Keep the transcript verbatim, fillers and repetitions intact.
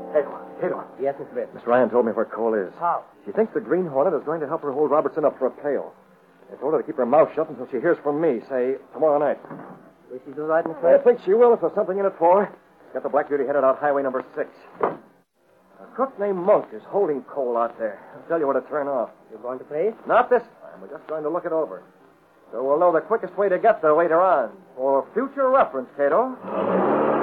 Cato, Cato. Yes, Mister Britt. Miss Ryan told me where Cole is. How? She thinks the Green Hornet is going to help her hold Robertson up for a pail. I told her to keep her mouth shut until she hears from me, say, tomorrow night. Will she do that, Mister I Britt? think she will if there's something in it for her. Got the Black Beauty headed out highway number six. A crook named Monk is holding Cole out there. I'll tell you where to turn off. You're going to play? Not this time. We're just going to look it over. So we'll know the quickest way to get there later on. For future reference, Cato.